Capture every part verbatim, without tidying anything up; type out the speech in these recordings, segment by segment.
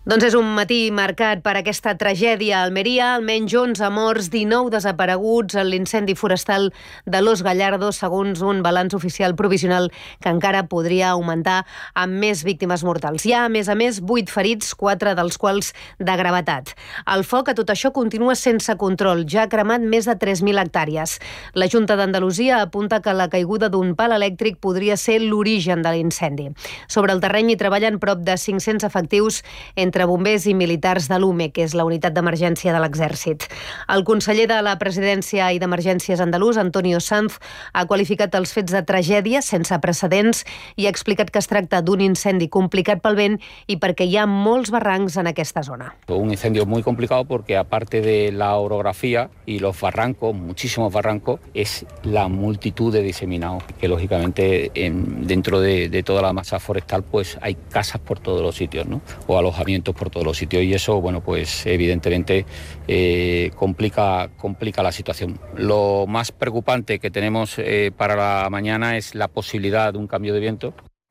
Doncs és un matí marcat per aquesta tragèdia a Almeria, almenys onze morts, dinou desapareguts en l'incendi forestal de Los Gallardos, segons un balanç oficial provisional que encara podria augmentar amb més víctimes mortals. Hi ha, a més a més, vuit ferits, quatre dels quals de gravetat. El foc, a tot això, continua sense control. Ja ha cremat més de tres mil hectàrees. La Junta d'Andalusia apunta que la caiguda d'un pal elèctric podria ser l'origen de l'incendi. Sobre el terreny hi treballen prop de cinc-cents efectius entre entre bombers i militars de l'U M E, que és la unitat d'emergència de l'Exèrcit. El conseller de la Presidència i d'Emergències andalús, Antonio Sanz, ha qualificat els fets de tragèdia sense precedents i ha explicat que es tracta d'un incendi complicat pel vent i perquè hi ha molts barrancs en aquesta zona. Un incendio muy complicado porque aparte de la orografía y los barrancos, muchísimos barrancos, es la multitud de diseminados, que lógicamente en, dentro de, de toda la masa forestal pues hay casas por todos los sitios, ¿no? O alojamientos por todos los sitios y eso, bueno, pues evidentemente eh, complica, complica la situación. Lo más preocupante que tenemos eh, para la mañana es la posibilidad de un cambio de viento.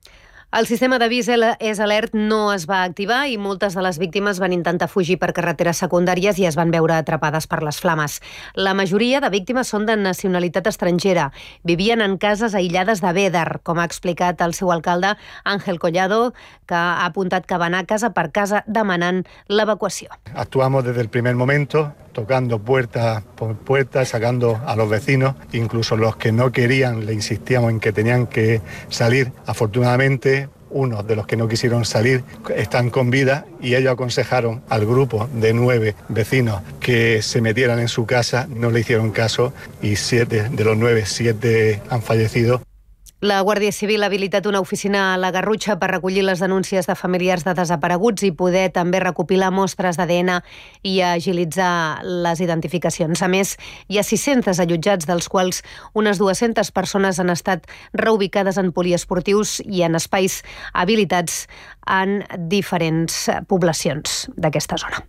El sistema d'avís és alert no es va activar i moltes de les víctimes van intentar fugir per carreteres secundàries i es van veure atrapades per les flames. La majoria de víctimes són de nacionalitat estrangera. Vivien en cases aïllades de Bédar, com ha explicat el seu alcalde Ángel Collado, que ha apuntat que va anar casa per casa demanant l'evacuació. Actuamos desde el primer momento, tocando puerta por puerta, sacando a los vecinos, incluso los que no querían, le insistíamos en que tenían que salir. Afortunadamente, unos de los que no quisieron salir están con vida y ellos aconsejaron al grupo de nueve vecinos que se metieran en su casa, no le hicieron caso y siete de los nueve, siete han fallecido. La Guàrdia Civil ha habilitat una oficina a la Garrotxa per recollir les denúncies de familiars de desapareguts i poder també recopilar mostres d'A D N i agilitzar les identificacions. A més, hi ha sis-cents desallotjats, dels quals unes dues-centes persones han estat reubicades en poliesportius i en espais habilitats en diferents poblacions d'aquesta zona.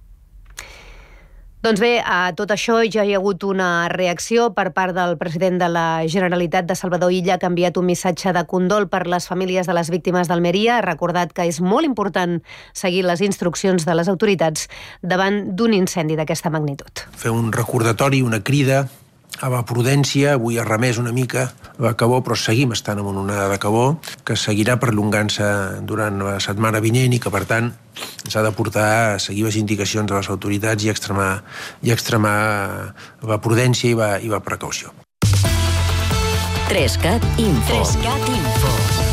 Doncs bé, a tot això ja hi ha hagut una reacció per part del president de la Generalitat de Salvador Illa, que ha enviat un missatge de condol per les famílies de les víctimes d'Almeria. Ha recordat que és molt important seguir les instruccions de les autoritats davant d'un incendi d'aquesta magnitud. Fer un recordatori, una crida a la prudència. Avui ha remès una mica la calor, però seguim estant en una onada de calor que seguirà perllongant-se durant la setmana vinent i que, per tant, ens ha de portar a seguir les indicacions de les autoritats i extremar, i extremar la prudència i la, i la precaució. Trescat Info. Trescat Info.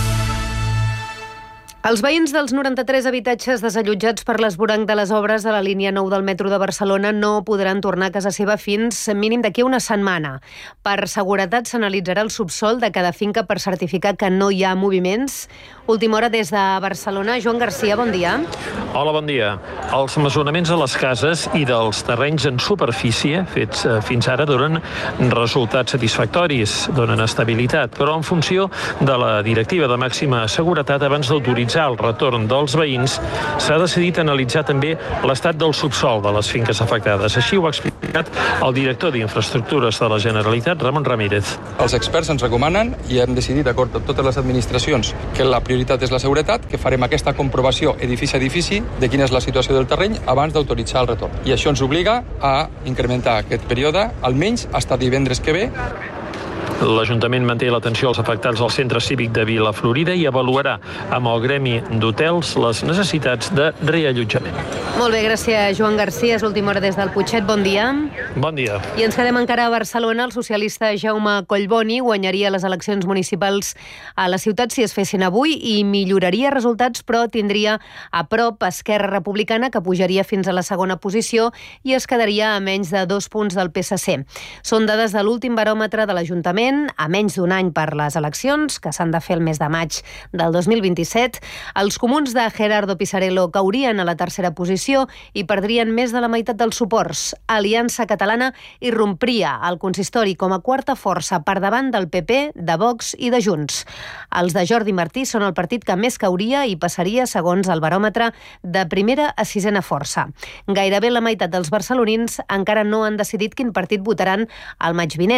Els veïns dels noranta-tres habitatges desallotjats per l'esvoranc de les obres de la línia nou del metro de Barcelona no podran tornar a casa seva fins mínim d'aquí una setmana. Per seguretat s'analitzarà el subsòl de cada finca per certificar que no hi ha moviments. Última hora des de Barcelona. Joan Garcia, bon dia. Hola, bon dia. Els mesuraments de les cases i dels terrenys en superfície fets fins ara donen resultats satisfactoris, donen estabilitat, però en funció de la directiva de màxima seguretat, abans d'autoritzar el retorn dels veïns, s'ha decidit analitzar també l'estat del subsòl de les finques afectades. Així ho ha explicat el director d'Infraestructures de la Generalitat, Ramon Ramírez. Els experts ens recomanen, i hem decidit d'acord amb totes les administracions, que la prioritat és la seguretat, que farem aquesta comprovació edifici a edifici de quina és la situació del terreny abans d'autoritzar el retorn. I això ens obliga a incrementar aquest període almenys fins divendres que ve. L'Ajuntament manté l'atenció als afectats al centre cívic de Vilaflorida i avaluarà amb el gremi d'hotels les necessitats de reallotjament. Molt bé, gràcies, Joan Garcia. És l'última hora des del Putxet. Bon dia. Bon dia. I ens quedem encara a Barcelona. El socialista Jaume Collboni guanyaria les eleccions municipals a la ciutat si es fessin avui i milloraria resultats, però tindria a prop Esquerra Republicana, que pujaria fins a la segona posició i es quedaria a menys de dos punts del P S C. Són dades de l'últim baròmetre de l'Ajuntament, a menys d'un any per les eleccions, que s'han de fer el mes de maig del dos mil vint-i-set. Els comuns de Gerardo Pisarello caurien a la tercera posició i perdrien més de la meitat dels suports. Aliança Catalana irrompria al consistori com a quarta força per davant del P P, de Vox i de Junts. Els de Jordi Martí són el partit que més cauria i passaria, segons el baròmetre, de primera a sisena força. Gairebé la meitat dels barcelonins encara no han decidit quin partit votaran al maig vinent.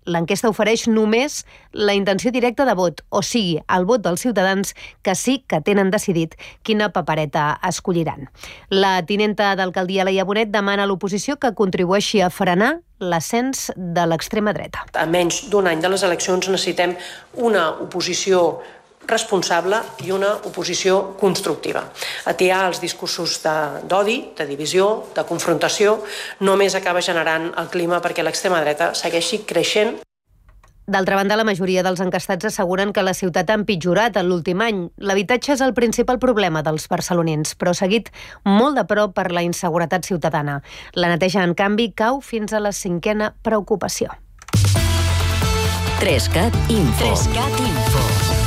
L'enquesta ofereix només la intenció directa de vot, o sigui, el vot dels ciutadans que sí que tenen decidit quina papereta escolliran. La tinenta d'alcaldia Laia Bonet demana a l'oposició que contribueixi a frenar l'ascens de l'extrema dreta. A menys d'un any de les eleccions necessitem una oposició responsable i una oposició constructiva. Atiar els discursos d'odi, de, de divisió, de confrontació, només acaba generant el clima perquè l'extrema dreta segueixi creixent. D'altra banda, la majoria dels encastats asseguren que la ciutat ha empitjorat en l'últim any. L'habitatge és el principal problema dels barcelonins, però seguit molt de prop per la inseguretat ciutadana. La neteja, en canvi, cau fins a la cinquena preocupació. Trescat Info. Trescat Info.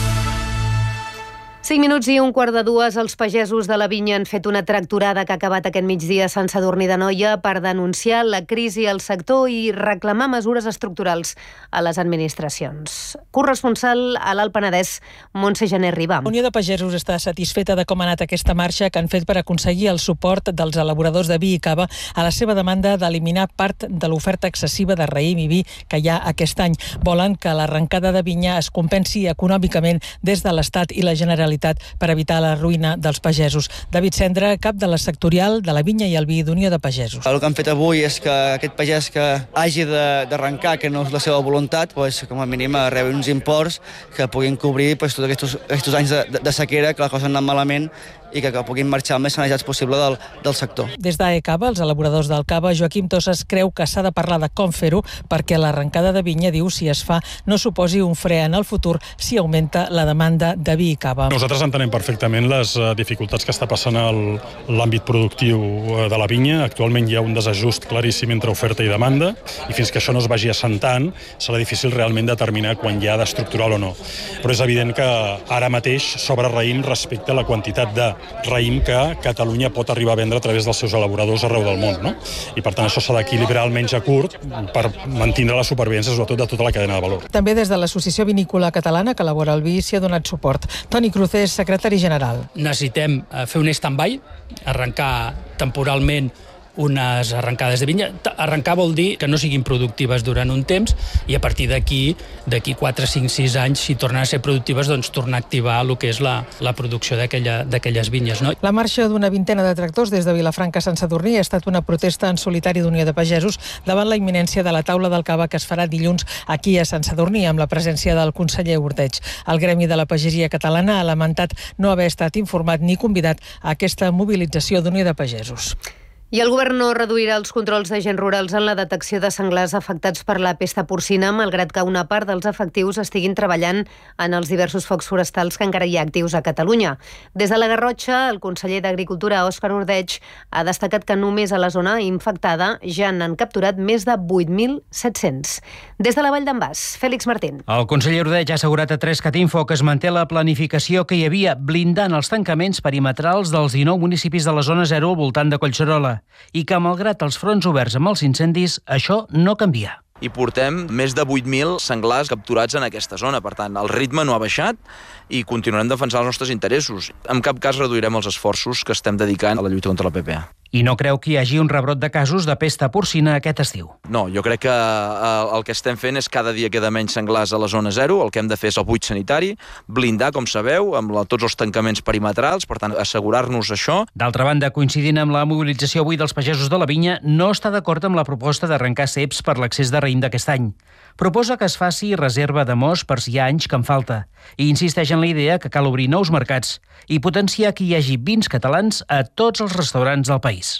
Cinc minuts i un quart de dues, els pagesos de la vinya han fet una tractorada que ha acabat aquest migdia a Sant Sadurní d'Anoia per denunciar la crisi al sector i reclamar mesures estructurals a les administracions. Corresponsal a l'Alt Penedès, Montse Gené Ribà. La Unió de Pagesos està satisfeta de com ha anat aquesta marxa que han fet per aconseguir el suport dels elaboradors de vi i cava a la seva demanda d'eliminar part de l'oferta excessiva de raïm i vi que hi ha aquest any. Volen que l'arrencada de vinya es compensi econòmicament des de l'Estat i la Generalitat per evitar la ruïna dels pagesos. David Cendra, cap de la sectorial de la vinya i el vi d'Unió de Pagesos. El que han fet avui és que aquest pagès que hagi d'arrencar, que no és la seva voluntat, pues, com a mínim rebi uns imports que puguin cobrir pues, tots aquests, aquests anys de, de sequera, que la cosa ha anat malament i que, que puguin marxar el més sanejats possible del, del sector. Des d'AECAVA, els elaboradors del cava, Joaquim Tosses creu que s'ha de parlar de com fer-ho perquè l'arrencada de vinya, diu, si es fa, no suposi un fre en el futur si augmenta la demanda de vi i cava. Nosaltres entenem perfectament les dificultats que està passant l'àmbit productiu de la vinya. Actualment hi ha un desajust claríssim entre oferta i demanda i fins que això no es vagi assentant serà difícil realment determinar quan hi ha d'estructural o no. Però és evident que ara mateix sobra raïm respecte a la quantitat de raïm que Catalunya pot arribar a vendre a través dels seus elaboradors arreu del món, no? I per tant això s'ha d'equilibrar almenys a curt per mantenir la supervivència sobretot de tota la cadena de valor. També des de l'Associació Vinícola Catalana que elabora el vi s'hi ha donat suport. Toni Cruz és secretari general. Necessitem fer un stand-by, arrencar temporalment unes arrencades de vinya. Arrencar vol dir que no siguin productives durant un temps i a partir d'aquí, d'aquí quatre, cinc, sis anys, si tornen a ser productives, doncs tornar a activar el que és la, la producció d'aquelles vinyes. No? La marxa d'una vintena de tractors des de Vilafranca a Sant Sadurní ha estat una protesta en solitari d'Unió de Pagesos davant la imminència de la taula del cava que es farà dilluns aquí a Sant Sadurní amb la presència del conseller Ordeig. El Gremi de la Pagesia Catalana ha lamentat no haver estat informat ni convidat a aquesta mobilització d'Unió de Pagesos. I el govern no reduirà els controls d'agents rurals en la detecció de senglars afectats per la pesta porcina, malgrat que una part dels efectius estiguin treballant en els diversos focs forestals que encara hi ha actius a Catalunya. Des de la Garrotxa, el conseller d'Agricultura, Òscar Ordeig, ha destacat que només a la zona infectada ja n'han capturat més de vuit mil set-cents. Des de la Vall d'en Bas, Fèlix Martín. El conseller Ordeig ha assegurat a Trescat Info que es manté la planificació que hi havia blindant els tancaments perimetrals dels dinou municipis de la zona zero al voltant de Collserola i que, malgrat els fronts oberts amb els incendis, això no canvia. I portem més de vuit mil senglars capturats en aquesta zona. Per tant, el ritme no ha baixat i continuarem defensant els nostres interessos. En cap cas reduirem els esforços que estem dedicant a la lluita contra la P P A. I no creu que hi hagi un rebrot de casos de pesta porcina aquest estiu. No, jo crec que el que estem fent és cada dia queda menys senglars a la zona zero, el que hem de fer és el buit sanitari, blindar, com sabeu, amb la, tots els tancaments perimetrals, per tant, assegurar-nos això. D'altra banda, coincidint amb la mobilització avui dels pagesos de la vinya, no està d'acord amb la proposta d'arrencar ceps per l'accés de raïm d'aquest any. Proposa que es faci reserva de mos per si hi ha anys que en falta i insisteix en la idea que cal obrir nous mercats i potenciar que hi hagi vins catalans a tots els restaurants del país.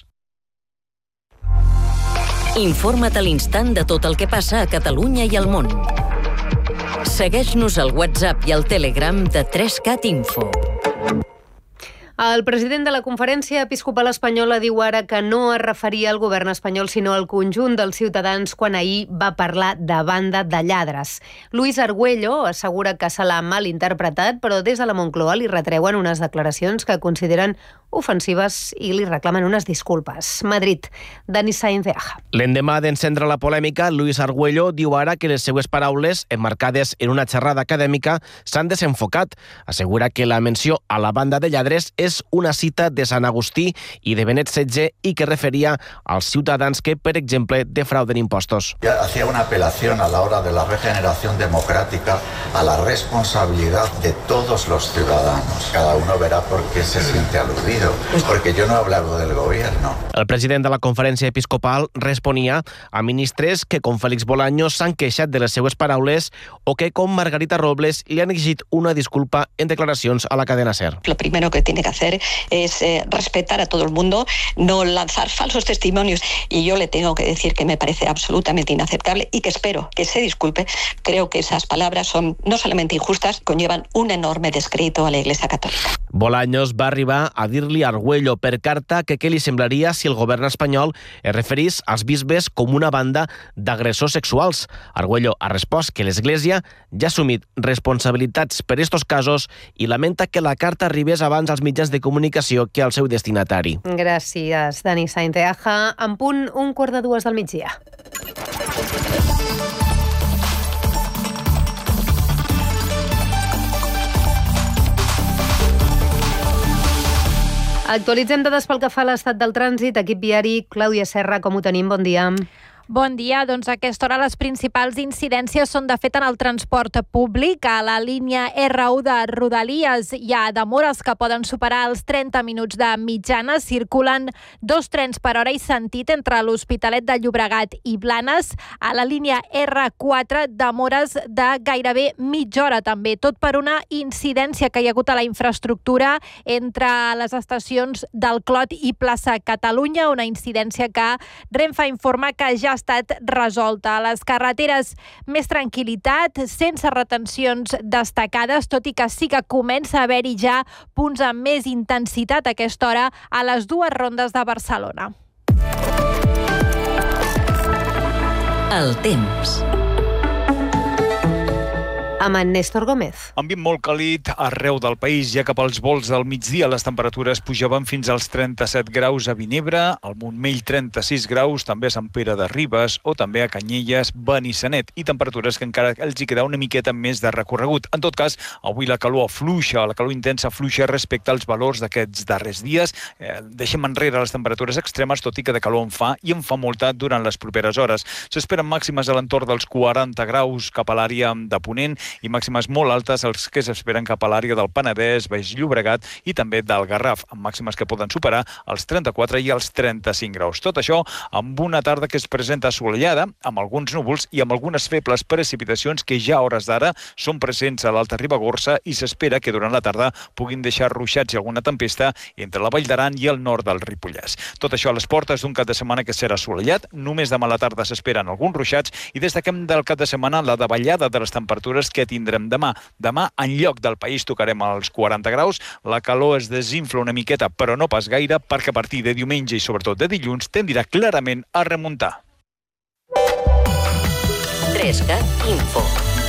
Informa't a l'instant de tot el que passa a Catalunya i al món. Segueix-nos al WhatsApp i al Telegram de Trescat Info. El president de la Conferència Episcopal Espanyola diu ara que no es referia al govern espanyol sinó al conjunt dels ciutadans quan ahir va parlar de banda de lladres. Luis Argüello assegura que se l'ha malinterpretat, però des de la Moncloa li retreuen unes declaracions que consideren ofensives i li reclamen unes disculpes. Madrid, Dani Sainz de Aja. L'endemà d'encendre la polèmica, Luis Argüello diu ara que les seues paraules, emmarcades en una xerrada acadèmica, s'han desenfocat. Assegura que la menció a la banda de lladres és és una cita de Sant Agustí i de Benet setze i que referia als ciutadans que, per exemple, defrauden impostos. Hacía una apelación a la hora de la regeneración democrática a la responsabilidad de todos los ciudadanos. Cada uno verá por qué se siente aludido, porque yo no he hablado del gobierno. El president de la conferència episcopal responia a ministres que, com Félix Bolaños, s'han queixat de les seues paraules o que, com Margarita Robles, li han exigit una disculpa en declaracions a la cadena SER. Lo primero que tiene que hacer es eh, respetar a todo el mundo, no lanzar falsos testimonios, y yo le tengo que decir que me parece absolutamente inaceptable y que espero que se disculpe. Creo que esas palabras son no solamente injustas, conllevan un enorme descrédito a la Iglesia Católica. Bolaños va arribar a dir-li a Argüello per carta que què li semblaria si el govern espanyol es referís als bisbes com una banda d'agressors sexuals. Argüello ha respost que l'Església ja ha assumit responsabilitats per estos casos i lamenta que la carta arribés abans als mitjans de comunicació que al seu destinatari. Gràcies, Dani Sainteaja. En punt, un quart de dues del migdia. Actualitzem dades pel que fa a l'estat del trànsit. Equip viari, Clàudia Serra, com ho tenim? Bon dia. Bon dia. Doncs a aquesta hora les principals incidències són de fet en el transport públic. A la línia erre u de Rodalies hi ha demores que poden superar els trenta minuts de mitjana. Circulen dos trens per hora i sentit entre l'Hospitalet de Llobregat i Blanes. A la línia erre quatre, demores de gairebé mitja hora també. Tot per una incidència que hi ha hagut a la infraestructura entre les estacions del Clot i plaça Catalunya. Una incidència que Renfe informa que ja ha estat resolta. A les carreteres més tranquil·litat, sense retencions destacades, tot i que sí que comença a haver-hi ja punts amb més intensitat a aquesta hora a les dues rondes de Barcelona. El temps. Amb en Néstor Gómez. Ambient molt càlid arreu del país, ja cap als volts del migdia les temperatures pujaven fins als trenta-set graus a Vinebre, al Montmell trenta-sis graus, també a Sant Pere de Ribes o també a Canyelles, Benissanet, i temperatures que encara els hi queda una miqueta més de recorregut. En tot cas, avui la calor afluixa, la calor intensa afluixa respecte als valors d'aquests darrers dies. Eh, deixem enrere les temperatures extremes, tot i que de calor en fa, i en fa molta durant les properes hores. S'esperen màximes a l'entorn dels quaranta graus cap a l'àrea de Ponent, i màximes molt altes els que s'esperen cap a l'àrea del Penedès, Baix Llobregat i també del Garraf, amb màximes que poden superar els trenta-quatre i els trenta-cinc graus. Tot això amb una tarda que es presenta assolellada, amb alguns núvols i amb algunes febles precipitacions que ja a hores d'ara són presents a l'Alta Ribagorça i s'espera que durant la tarda puguin deixar ruixats i alguna tempesta entre la Vall d'Aran i el nord del Ripollès. Tot això a les portes d'un cap de setmana que serà assolellat. Només demà a la tarda s'esperen alguns ruixats i destaquem del cap de setmana la davallada de les temperatures que tindrem demà. Demà, en lloc del país, tocarem els quaranta graus. La calor es desinfla una miqueta, però no pas gaire, perquè a partir de diumenge i sobretot de dilluns tendirà clarament a remuntar. trescat Info.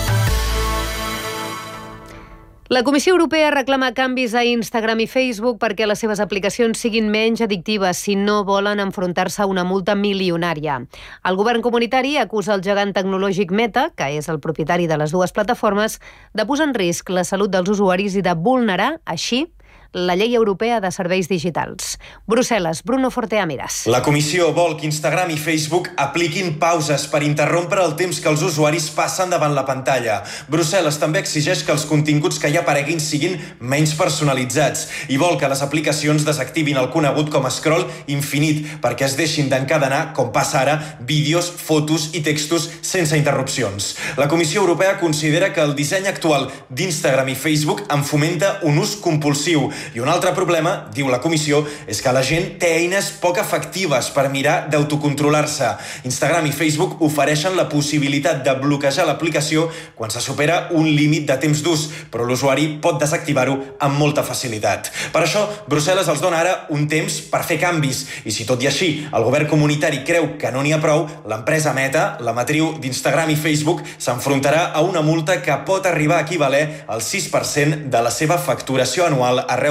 La Comissió Europea reclama canvis a Instagram i Facebook perquè les seves aplicacions siguin menys addictives si no volen enfrontar-se a una multa milionària. El govern comunitari acusa el gegant tecnològic Meta, que és el propietari de les dues plataformes, de posar en risc la salut dels usuaris i de vulnerar, així, la llei europea de serveis digitals. Brussel·les, Bruno Forteamiras. La Comissió vol que Instagram i Facebook apliquin pauses per interrompre el temps que els usuaris passen davant la pantalla. Brussel·les també exigeix que els continguts que hi apareguin siguin menys personalitzats i vol que les aplicacions desactivin el conegut com a scroll infinit perquè es deixin d'encadenar, com passa ara, vídeos, fotos i textos sense interrupcions. La Comissió Europea considera que el disseny actual d'Instagram i Facebook en fomenta un ús compulsiu. I un altre problema, diu la comissió, és que la gent té eines poc efectives per mirar d'autocontrolar-se. Instagram i Facebook ofereixen la possibilitat de bloquejar l'aplicació quan se supera un límit de temps d'ús, però l'usuari pot desactivar-ho amb molta facilitat. Per això, Brussel·les els dona ara un temps per fer canvis. I si tot i així el govern comunitari creu que no n'hi ha prou, l'empresa Meta, la matriu d'Instagram i Facebook, s'enfrontarà a una multa que pot arribar a equivaler al sis per cent de la seva facturació anual arreu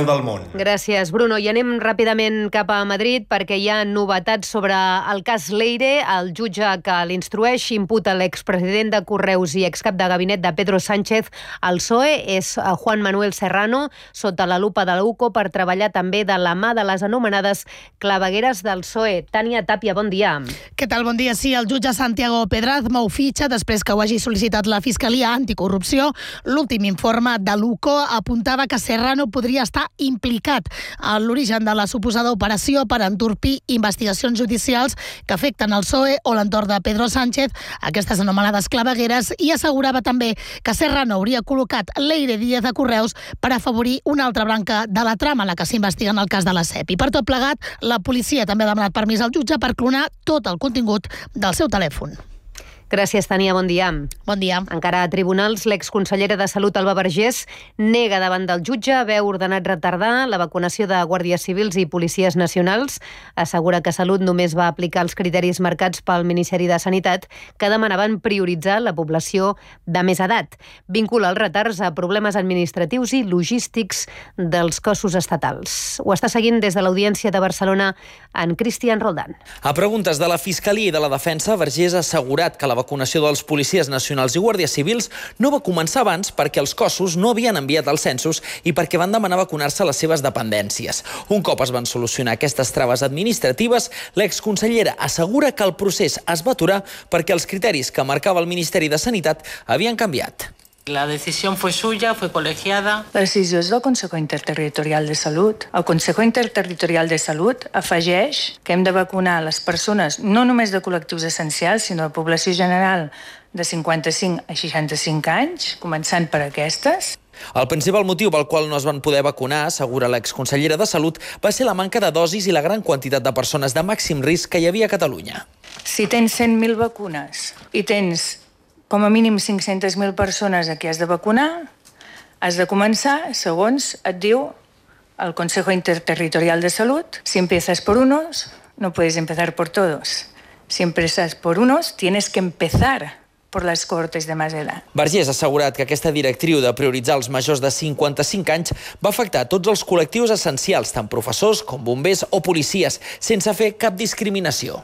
arreu del món. Gràcies, Bruno. I anem ràpidament cap a Madrid perquè hi ha novetats sobre el cas Leire. El jutge que l'instrueix imputa l'expresident de Correus i excap de gabinet de Pedro Sánchez al P S O E. És Juan Manuel Serrano, sota la lupa de la U C O, per treballar també de la mà de les anomenades clavegueres del P S O E. Tània Tàpia, bon dia. Què tal? Bon dia. Sí, el jutge Santiago Pedrazma ho fitxa després que ho hagi sol·licitat la Fiscalia Anticorrupció. L'últim informe de l'U C O apuntava que Serrano podria estar implicat en l'origen de la suposada operació per entorpir investigacions judicials que afecten el P S O E o l'entorn de Pedro Sánchez, aquestes anomenades clavegueres, i assegurava també que Serrano hauria col·locat Leire Díaz de Correus per afavorir una altra branca de la trama, la que s'investiga en el cas de la S E P. I per tot plegat, la policia també ha demanat permís al jutge per clonar tot el contingut del seu telèfon. Gràcies, Tania. Bon dia. Bon dia. Encara a tribunals, l'exconsellera de Salut, Alba Vergés, nega davant del jutge haver ordenat retardar la vacunació de guàrdies civils i policies nacionals. Assegura que Salut només va aplicar els criteris marcats pel Ministeri de Sanitat, que demanaven prioritzar la població de més edat. Vincula els retards a problemes administratius i logístics dels cossos estatals. Ho està seguint des de l'Audiència de Barcelona en Cristian Roldán. A preguntes de la Fiscalia i de la Defensa, Vergés ha assegurat que la vacunació dels policies nacionals i guàrdies civils no va començar abans perquè els cossos no havien enviat els censos i perquè van demanar vacunar-se a les seves dependències. Un cop es van solucionar aquestes traves administratives, l'exconsellera assegura que el procés es va aturar perquè els criteris que marcava el Ministeri de Sanitat havien canviat. La decisión fue suya, fue colegiada. La decisió és del Consejo Interterritorial de Salut. El Consejo Interterritorial de Salut afegeix que hem de vacunar les persones no només de col·lectius essencials, sinó de població general de cinquanta-cinc a seixanta-cinc anys, començant per aquestes. El principal motiu pel qual no es van poder vacunar, assegura l'exconsellera de Salut, va ser la manca de dosis i la gran quantitat de persones de màxim risc que hi havia a Catalunya. Si tens cent mil vacunes i tens com a mínim cinc-centes mil persones a qui has de vacunar, has de començar, segons et diu el Consejo Interterritorial de Salud. Si empiezas por unos, no puedes empezar por todos. Si empiezas por unos, tienes que empezar por les cohortes de más edad. Vergés ha assegurat que aquesta directriu de prioritzar els majors de cinquanta-cinc anys va afectar tots els col·lectius essencials, tant professors com bombers o policies, sense fer cap discriminació.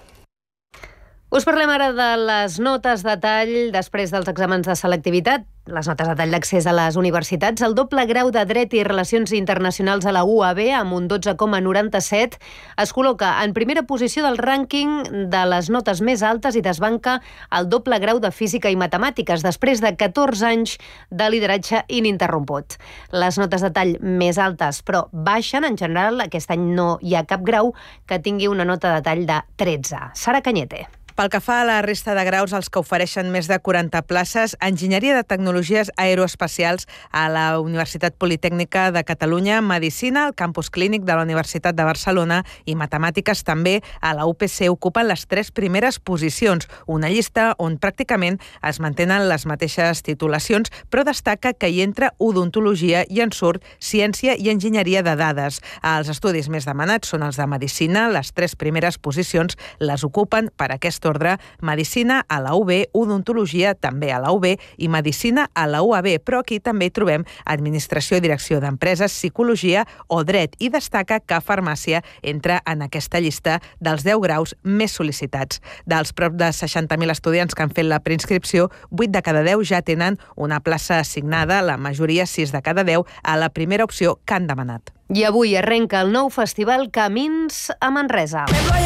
Us parlem ara de les notes de tall després dels exàmens de selectivitat. Les notes de tall d'accés a les universitats. El doble grau de Dret i Relacions Internacionals a la U A B, amb un dotze coma noranta-set, es col·loca en primera posició del rànquing de les notes més altes i desbanca el doble grau de Física i Matemàtiques, després de catorze anys de lideratge ininterromput. Les notes de tall més altes, però baixen, en general, aquest any no hi ha cap grau que tingui una nota de tall de tretze. Sara Cañete. Pel que fa a la resta de graus, els que ofereixen més de quaranta places, Enginyeria de Tecnologies Aeroespacials a la Universitat Politècnica de Catalunya, Medicina al Campus Clínic de la Universitat de Barcelona i Matemàtiques també a la U P C ocupen les tres primeres posicions, una llista on pràcticament es mantenen les mateixes titulacions, però destaca que hi entra odontologia i en surt ciència i enginyeria de dades. Els estudis més demanats són els de Medicina, les tres primeres posicions les ocupen per aquest ordre, Medicina a la U B, Odontologia també a la U B i Medicina a la U A B, però aquí també hi trobem Administració i Direcció d'Empreses, Psicologia o Dret, i destaca que Farmàcia entra en aquesta llista dels deu graus més sol·licitats. Dels prop de seixanta mil estudiants que han fet la preinscripció, vuit de cada deu ja tenen una plaça assignada, la majoria sis de cada deu a la primera opció que han demanat. I avui arrenca el nou festival Camins a Manresa.